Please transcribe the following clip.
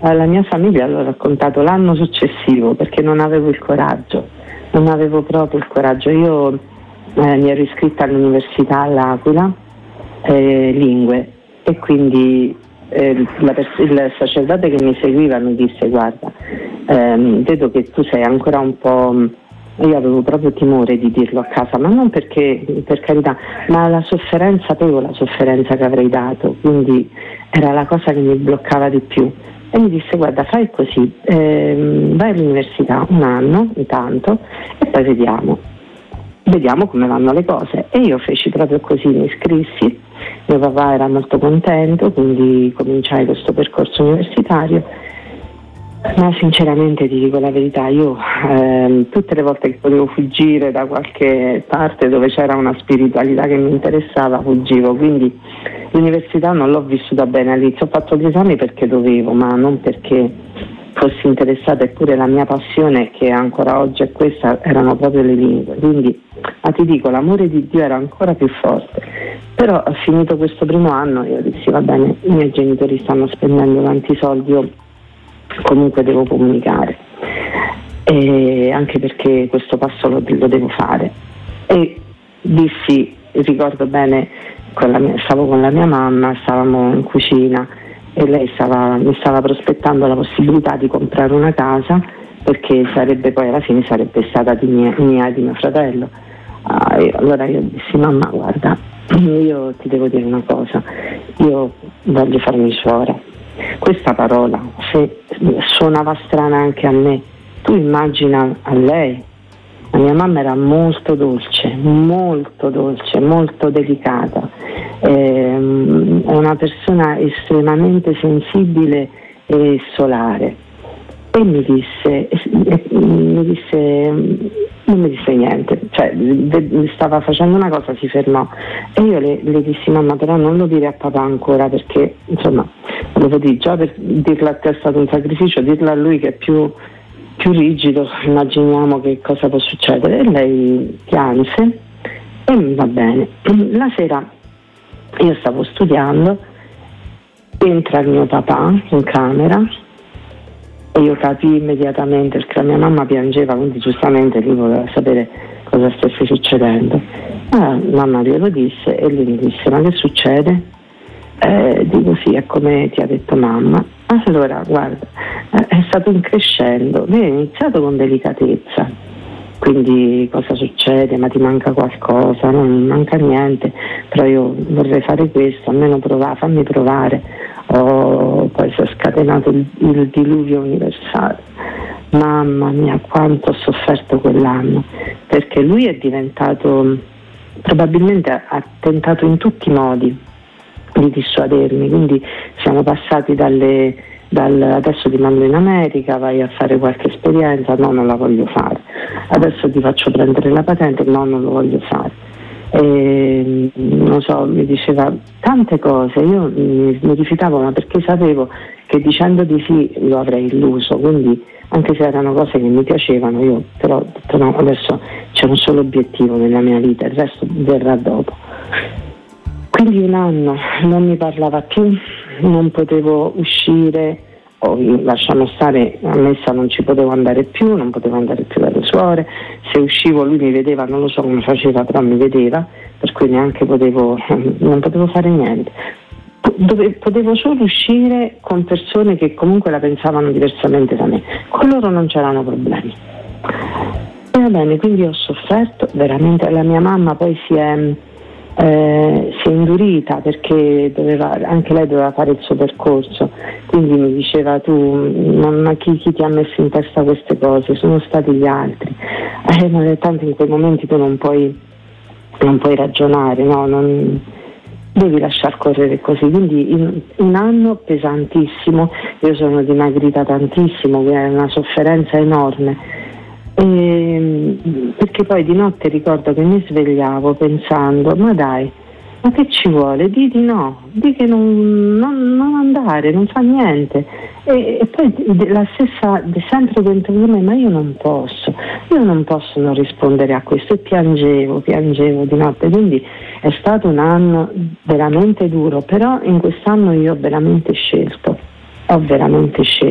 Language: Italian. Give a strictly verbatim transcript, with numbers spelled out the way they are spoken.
alla mia famiglia l'ho raccontato l'anno successivo perché non avevo il coraggio, non avevo proprio il coraggio. Io eh, mi ero iscritta all'università all'Aquila, eh, lingue, e quindi eh, la pers- il sacerdote che mi seguiva mi disse: guarda, ehm, vedo che tu sei ancora un po'... Io avevo proprio timore di dirlo a casa, ma non perché, per carità, ma la sofferenza, sapevo la sofferenza che avrei dato, quindi era la cosa che mi bloccava di più. E mi disse: guarda, fai così, ehm, vai all'università un anno intanto e poi vediamo, vediamo come vanno le cose. E io feci proprio così, mi iscrissi, mio papà era molto contento, quindi cominciai questo percorso universitario. Ma sinceramente ti dico la verità, io ehm, tutte le volte che potevo fuggire da qualche parte dove c'era una spiritualità che mi interessava, fuggivo, quindi l'università non l'ho vissuta bene all'inizio, ho fatto gli esami perché dovevo, ma non perché fossi interessata, eppure la mia passione, che ancora oggi è questa, erano proprio le lingue, quindi, ma ti dico, l'amore di Dio era ancora più forte. Però finito questo primo anno io dissi: va bene, i miei genitori stanno spendendo tanti soldi, io comunque devo comunicare, e anche perché questo passo lo, lo devo fare. E dissi, ricordo bene, con la mia, stavo con la mia mamma, stavamo in cucina e lei stava, mi stava prospettando la possibilità di comprare una casa, perché sarebbe poi alla fine sarebbe stata di mia, mia e di mio fratello. Ah, io, allora io dissi: mamma, guarda, io ti devo dire una cosa, io voglio farmi suora. Questa parola, se suonava strana anche a me, tu immagina a lei. La mia mamma era molto dolce, molto dolce, molto delicata, è una persona estremamente sensibile e solare. E mi disse, mi disse, non mi disse niente, cioè stava facendo una cosa, si fermò e io le, le dissi: mamma, però non lo dire a papà ancora, perché insomma, volevo dire, già per dirlo a te è stato un sacrificio, dirlo a lui che è più, più rigido, immaginiamo che cosa può succedere. E lei pianse e va bene. La sera io stavo studiando, entra il mio papà in camera e io capii immediatamente, perché la mia mamma piangeva, quindi giustamente lui voleva sapere cosa stesse succedendo. Ah, mamma glielo disse e lui mi disse: ma che succede? Eh, dico: sì, è come ti ha detto mamma. Allora, guarda, è stato un crescendo, lui ha iniziato con delicatezza, quindi cosa succede? Ma ti manca qualcosa? No, non manca niente, però io vorrei fare questo, almeno provare, fammi provare. Oh, poi si è scatenato il, il diluvio universale. Mamma mia, quanto ho sofferto quell'anno, perché lui è diventato, probabilmente ha, ha tentato in tutti i modi di dissuadermi, quindi siamo passati dalle, dal adesso ti mando in America, vai a fare qualche esperienza, no, non la voglio fare, adesso ti faccio prendere la patente, no, non lo voglio fare. E, non so, mi diceva tante cose, io mi, mi rifiutavo, ma perché sapevo che dicendo di sì lo avrei illuso, quindi anche se erano cose che mi piacevano, io però ho detto no, adesso c'è un solo obiettivo nella mia vita, il resto verrà dopo. Quindi un anno non mi parlava più, non potevo uscire, oh, lasciamo stare, a messa non ci potevo andare più, non potevo andare più dalle suore, se uscivo lui mi vedeva, non lo so come faceva, però mi vedeva, per cui neanche potevo, non potevo fare niente. Dove, potevo solo uscire con persone che comunque la pensavano diversamente da me, con loro non c'erano problemi. E va bene, quindi ho sofferto veramente. La mia mamma poi si è Eh, si è indurita, perché doveva, anche lei doveva fare il suo percorso, quindi mi diceva: tu, mamma, chi, chi ti ha messo in testa queste cose? Sono stati gli altri. Eh, ma tanto in quei momenti tu non puoi non puoi ragionare, no? Non, devi lasciar correre così. Quindi in un anno pesantissimo, io sono dimagrita tantissimo, è una sofferenza enorme. E, perché poi di notte ricordo che mi svegliavo pensando: ma dai, ma che ci vuole? Di di no, di che non, non, non andare, non fa niente. E, e poi la stessa, sempre dentro di me: ma io non posso, io non posso non rispondere a questo. E piangevo, piangevo di notte. Quindi è stato un anno veramente duro, però in quest'anno io ho veramente scelto, ho veramente scelto.